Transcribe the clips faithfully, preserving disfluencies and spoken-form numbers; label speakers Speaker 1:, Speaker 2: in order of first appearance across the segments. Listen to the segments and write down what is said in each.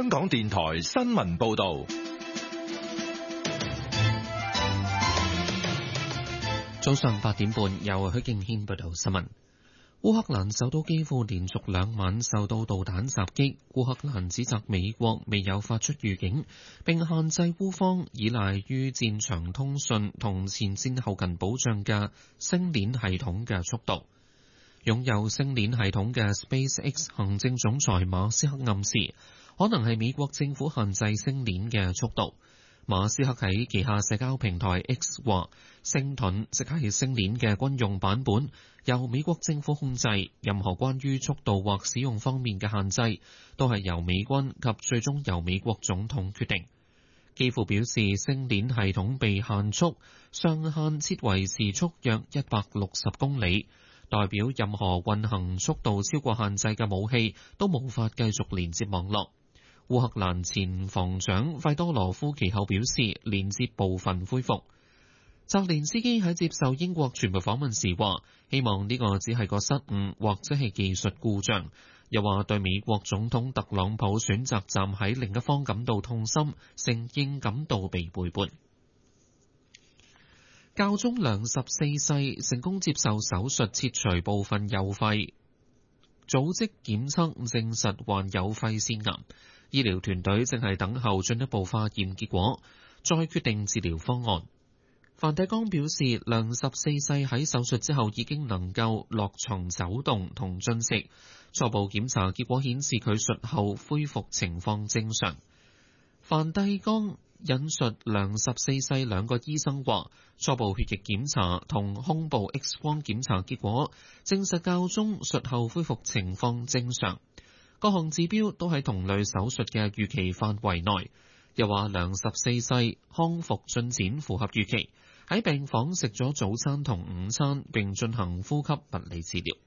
Speaker 1: 港電台新聞報道。
Speaker 2: 早上八點半，由許敬軒報道新聞。烏克蘭首都基輔連續兩晚受到導彈襲擊，烏克蘭指責美國未有發出預警，並限制烏方依賴於戰場通訊同前線後勤保障嘅星鏈系統嘅速度。擁有星鏈系統嘅 SpaceX 行政總裁馬斯克暗示，可能係美國政府限制星鏈嘅速度。馬斯克喺旗下社交平台 X 話，星盾即係星鏈嘅軍用版本，由美國政府控制，任何關於速度或使用方面嘅限制，都係由美軍及最終由美國總統決定。基輔表示，星鏈系統被限速，上限設為時速約一百六十公里，代表任何運行速度超過限制嘅武器都無法繼續連接網絡。烏克蘭前防長費多羅夫其後表示，連接部分恢復。澤連斯基喺接受英國傳媒訪問時話，希望呢個只係個失誤或者係技術故障，又話對美國總統特朗普選擇站喺另一方感到痛心，承認感到被背叛。教宗良十四世成功接受手術切除部分右肺，組織檢測證實患有肺腺癌。醫療團隊正係等候進一步化驗結果，再決定治療方案。梵蒂岡表示，良十四世喺手術之後已經能夠落床走動同進食，初步檢查結果顯示佢術後恢復情況正常。梵蒂岡引述良十四世兩個醫生話，初步血液檢查同胸部 X 光檢查結果證實教宗術後恢復情況正常。各項指標都喺同類手術嘅預期範圍內，又話良十四世康復進展符合預期，喺病房食咗早餐同午餐，並進行呼吸物理治療。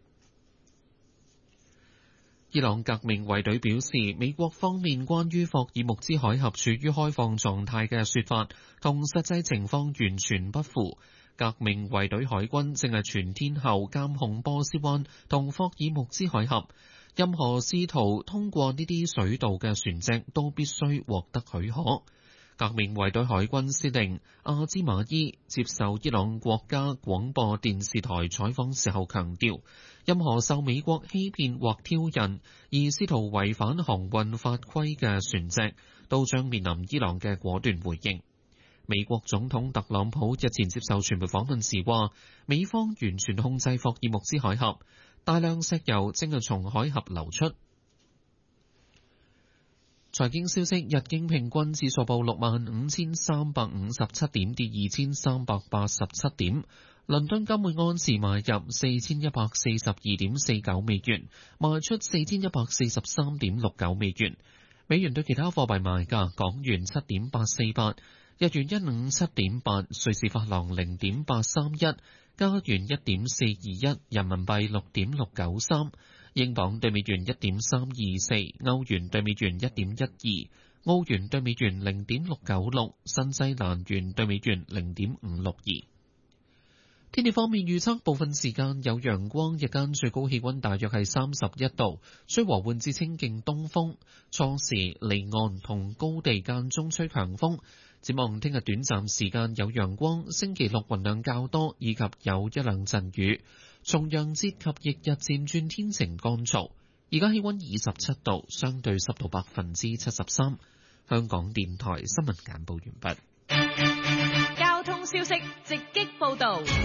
Speaker 2: 伊朗革命衛隊表示，美國方面關於霍爾木茲海峽處於開放狀態嘅說法，同實際情況完全不符。革命衛隊海軍正係全天候監控波斯灣同霍爾木茲海峽。任何試圖通過呢啲水道嘅船隻都必須獲得許可。革命衛隊海軍司令阿茲馬伊接受伊朗國家廣播電視台採訪時候強調，任何受美國欺騙或挑釁而試圖違反航運法規嘅船隻，都將面臨伊朗嘅果斷回應。美國總統特朗普日前接受傳媒訪問時話，美方完全控制霍爾木茲海峽。大量石油正係從海峽流出。財經消息：日經平均指數報六萬五千三百五十七點，跌二千三百八十七點。倫敦金每盎司買入四千一百四十二點四九美元，賣出四千一百四十三點六九美元。美元對其他貨幣賣價：港元七點八四八，日元一五七點八，瑞士法郎零點八三一。加元一點四二一，人民幣六點六九三，英鎊對美元一點三二四，歐元對美元一點一二，澳元對美元零點六九六，新西蘭元對美元零點五六二。天氣方面預測，部分時間有陽光，日間最高氣溫大約係三十一度，吹和緩至清勁東風，初時離岸同高地間中吹強風。展望聽日短暫時間有陽光，星期六雲量較多，以及有一兩陣雨。重陽節及翌日漸轉天晴乾燥。而家氣溫二十七度，相對濕度百分之七十三。香港電台新聞簡報完畢。
Speaker 3: 交通消息直擊報道。